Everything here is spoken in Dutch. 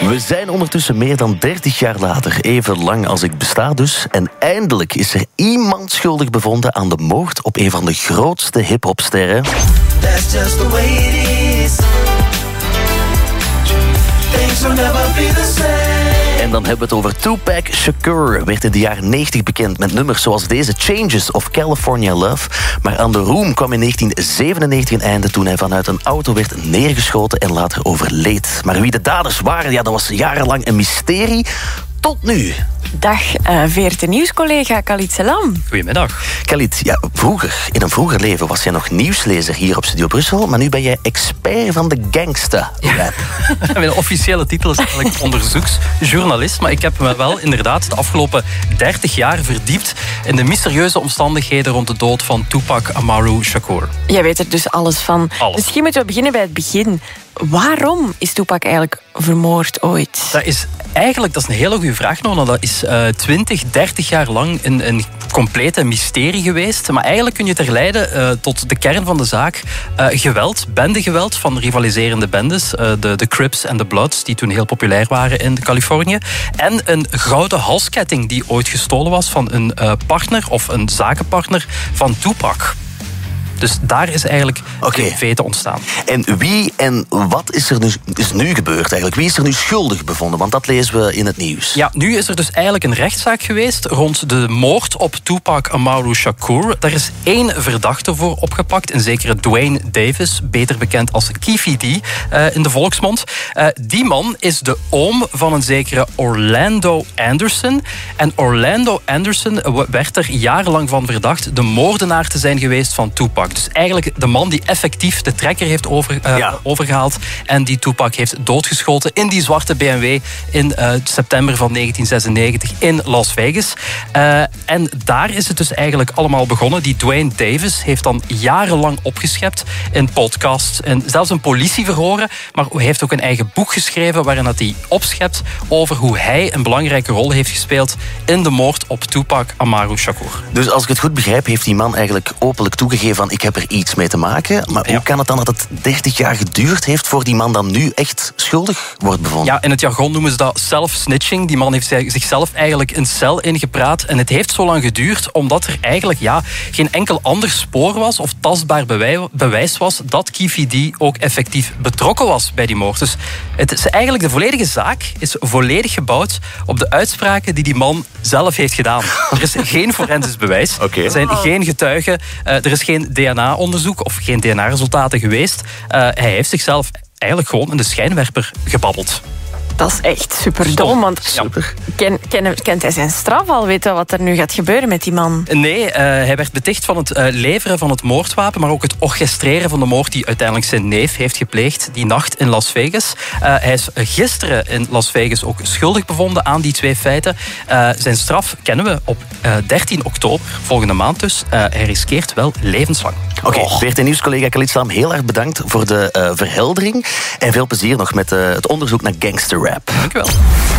We zijn ondertussen meer dan 30 jaar later, even lang als ik besta dus. En eindelijk is er iemand schuldig bevonden aan de moord op een van de grootste hip-hopsterren. That's just the way it is. Things will never be the same. En dan hebben we het over Tupac Shakur. Werd in de jaren 90 bekend met nummers zoals deze Changes of California Love. Maar aan de roem kwam in 1997 een einde toen hij vanuit een auto werd neergeschoten en later overleed. Maar wie de daders waren, ja, dat was jarenlang een mysterie. Tot nu. Dag, VRT Nieuws-collega Khalid Salam. Goedemiddag. Khalid, ja, in een vroeger leven was jij nog nieuwslezer hier op Studio Brussel, maar nu ben jij expert van de gangsta-rap. Ja. Mijn officiële titel is eigenlijk onderzoeksjournalist, maar ik heb me wel inderdaad de afgelopen 30 jaar verdiept in de mysterieuze omstandigheden rond de dood van Tupac Amaru Shakur. Jij weet er dus alles van. Alles. Misschien moeten we beginnen bij het begin. Waarom is Tupac eigenlijk vermoord ooit? Dat is een hele goede vraag, Nona. Dat is 20, 30 jaar lang een complete mysterie geweest. Maar eigenlijk kun je het herleiden tot de kern van de zaak. Bendegeweld van rivaliserende bendes. De Crips en de Bloods, die toen heel populair waren in Californië. En een gouden halsketting die ooit gestolen was van een partner of een zakenpartner van Tupac. Dus daar is eigenlijk de vete ontstaan. En wie en wat is er nu gebeurd eigenlijk? Wie is er nu schuldig bevonden? Want dat lezen we in het nieuws. Ja, nu is er dus eigenlijk een rechtszaak geweest rond de moord op Tupac Amaru Shakur. Daar is 1 verdachte voor opgepakt, een zekere Dwayne Davis, beter bekend als Keefe D in de volksmond. Die man is de oom van een zekere Orlando Anderson. En Orlando Anderson werd er jarenlang van verdacht de moordenaar te zijn geweest van Tupac. Dus eigenlijk de man die effectief de trekker heeft overgehaald en die Tupac heeft doodgeschoten in die zwarte BMW in september van 1996 in Las Vegas. En daar is het dus eigenlijk allemaal begonnen. Die Dwayne Davis heeft dan jarenlang opgeschept in podcasts en zelfs een politieverhoren, maar hij heeft ook een eigen boek geschreven waarin hij opschept over hoe hij een belangrijke rol heeft gespeeld in de moord op Tupac Amaru Shakur. Dus als ik het goed begrijp, heeft die man eigenlijk openlijk toegegeven van ik heb er iets mee te maken. Maar hoe kan het dan dat het 30 jaar geduurd heeft voor die man dan nu echt schuldig wordt bevonden? Ja, in het jargon noemen ze dat self-snitching. Die man heeft zichzelf eigenlijk een cel ingepraat. En het heeft zo lang geduurd omdat er eigenlijk geen enkel ander spoor was of tastbaar bewijs was dat Keefe D ook effectief betrokken was bij die moord. Dus het is eigenlijk de volledige zaak is volledig gebouwd op de uitspraken die man zelf heeft gedaan. Er is geen forensisch bewijs. Er zijn geen getuigen. Er is geen DNA-onderzoek of geen DNA-resultaten geweest. Hij heeft zichzelf eigenlijk gewoon in de schijnwerper gebabbeld. Dat is echt superdom, want kent hij zijn straf al? Weet hij wat er nu gaat gebeuren met die man? Nee, hij werd beticht van het leveren van het moordwapen, maar ook het orchestreren van de moord die uiteindelijk zijn neef heeft gepleegd die nacht in Las Vegas. Hij is gisteren in Las Vegas ook schuldig bevonden aan die 2 feiten. Zijn straf kennen we op 13 oktober, volgende maand dus. Hij riskeert wel levenslang. VRT Nieuws-collega Khalid Salam, heel erg bedankt voor de verheldering. En veel plezier nog met het onderzoek naar gangsterrap. Dank u wel.